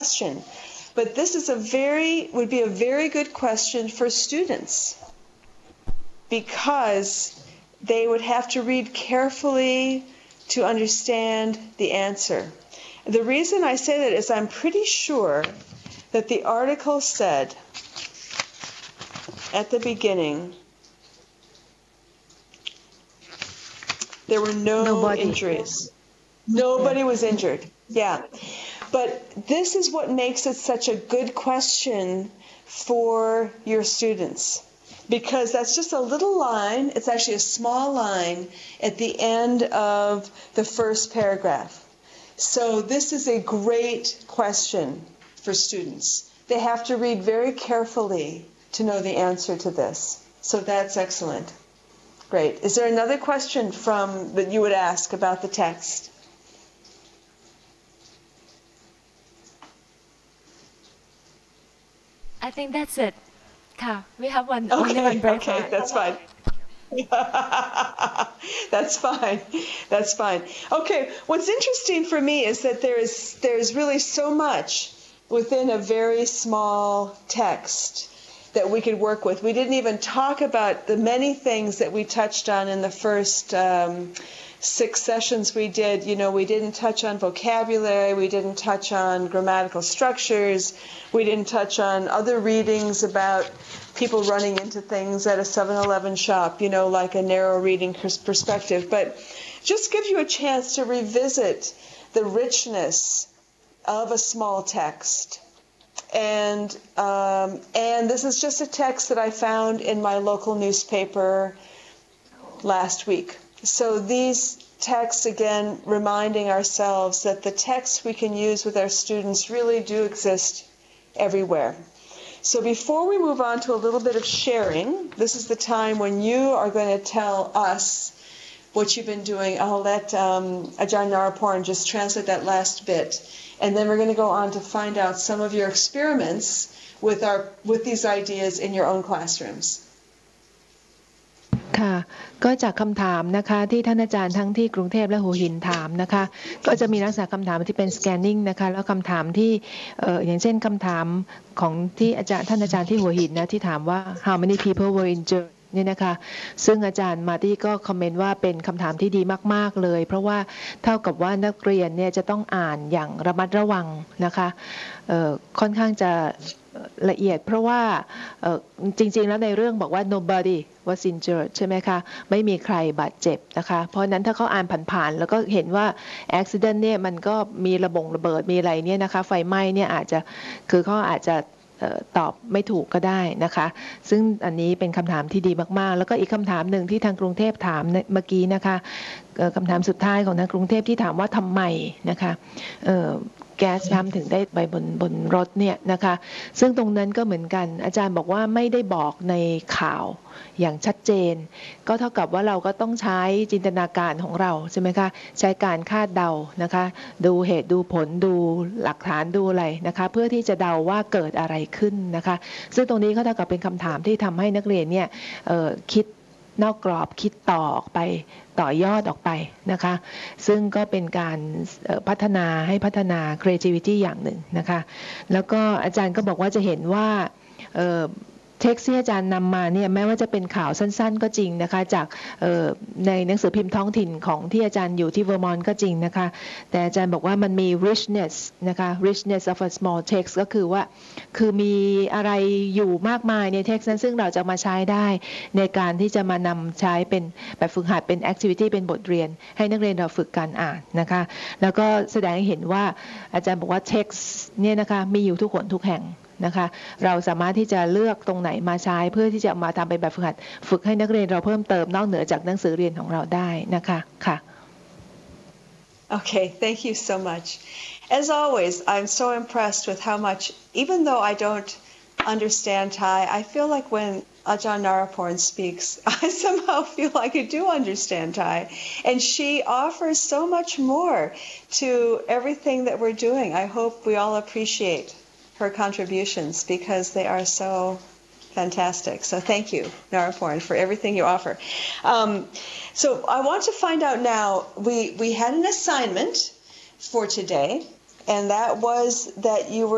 question, but this is would be a very good question for students, because they would have to read carefully to understand the answer. The reason I say that is I'm pretty sure that the article said at the beginning there were no injuries. Nobody was injured. Yeah. But this is what makes it such a good question for your students, because that's just a little line. It's actually a small line at the end of the first paragraph. So this is a great question for students. They have to read very carefully to know the answer to this. So that's excellent. Great. Is there another question that you would ask about the text? I think that's it. We have only one break. Okay, that's fine. That's fine. That's fine. Okay, what's interesting for me is that there's really so much within a very small text that we could work with. We didn't even talk about the many things that we touched on in the first 6 sessions we did. We didn't touch on vocabulary, we didn't touch on grammatical structures, we didn't touch on other readings about people running into things at a 7-Eleven shop, like a narrow reading perspective. But just gives you a chance to revisit the richness of a small text. And this is just a text that I found in my local newspaper last week. So these texts, again, reminding ourselves that the texts we can use with our students really do exist everywhere. So before we move on to a little bit of sharing, this is the time when you are going to tell us what you've been doing. I'll let Ajahn Naraporn just translate that last bit. And then we're going to go on to find out some of your experiments with these ideas in your own classrooms. ค่ะก็จากคำถามนะคะที่ท่านอาจารย์ทั้งที่กรุงเทพและหัวหินถามนะคะก็จะมีลักษณะคำถามที่เป็น scanning นะคะแล้วคำถามที่อย่างเช่นคำถามของที่ท่านอาจารย์ที่หัวหินนะที่ถามว่า how many people were injured นี่นะคะซึ่งอาจารย์มาตี้ก็คอมเมนต์ว่าเป็นคำถามที่ดีมากๆเลยเพราะว่าเท่ากับว่านักเรียนเนี่ยจะต้องอ่านอย่างระมัดระวังนะคะค่อนข้างจะละเอียดเพราะว่าจริงๆแล้วในเรื่องบอกว่า nobody was injured ใช่ไหมคะไม่มีใครบาดเจ็บนะคะเพราะนั้นถ้าเขาอ่านผ่านๆแล้วก็เห็นว่า accident เนี่ยมันก็มีระเบิดมีอะไรเนี่ยนะคะไฟไหม้เนี่ยคือเขาอาจจะตอบไม่ถูกก็ได้นะคะซึ่งอันนี้เป็นคำถามที่ดีมากๆแล้วก็อีกคำถามหนึ่งที่ทางกรุงเทพถามเมื่อกี้นะคะคำถามสุดท้ายของทางกรุงเทพที่ถามว่าทำไมนะคะแก๊สทำถึงได้ไปบนรถเนี่ยนะคะซึ่งตรงนั้นก็เหมือนกันอาจารย์บอกว่าไม่ได้บอกในข่าวอย่างชัดเจนก็เท่ากับว่าเราก็ต้องใช้จินตนาการของเราใช่ไหมคะใช้การคาดเดานะคะดูเหตุดูผลดูหลักฐานดูอะไรนะคะเพื่อที่จะเดาว่าเกิดอะไรขึ้นนะคะซึ่งตรงนี้ก็เท่ากับเป็นคำถามที่ทำให้นักเรียนเนี่ยคิดนอกกรอบคิดต่อยอดออกไปนะคะซึ่งก็เป็นการพัฒนา creativity อย่างหนึ่งนะคะแล้วก็อาจารย์ก็บอกว่าจะเห็นว่าเท็กซ์ที่อาจารย์นำมาเนี่ยแม้ว่าจะเป็นข่าวสั้นๆก็จริงนะคะจากในหนังสือพิมพ์ท้องถิ่นของที่อาจารย์อยู่ที่เวอร์มอนต์ก็จริงนะคะแต่อาจารย์บอกว่ามันมี richness นะคะ richness of a small text ก็คือว่ามีอะไรอยู่มากมายใน text นั้นซึ่งเราจะมาใช้ได้ในการที่จะมานำใช้เป็นแบบฝึกหัดเป็น activity เป็นบทเรียนให้นักเรียนเราฝึกการอ่านนะคะแล้วก็แสดงให้เห็นว่าอาจารย์บอกว่า text เนี่ยนะคะมีอยู่ทุกคนทุกแห่งนะคะเราสามารถที่จะเลือกตรงไหนมาใช้เพื่อที่จะมาทำเป็นแบบฝึกให้นักเรียนเราเพิ่มเติมนอกเหนือจากหนังสือเรียนของเราได้นะคะค่ะ Okay, thank you so much. As always, I'm so impressed with how much, even though I don't understand Thai, I feel like when Ajahn Naraporn speaks, I somehow feel like I do understand Thai. And she offers so much more to everything that we're doing. I hope we all appreciate her contributions because they are so fantastic. So thank you, Naraporn, for everything you offer. So I want to find out now, we had an assignment for today, and that was that you were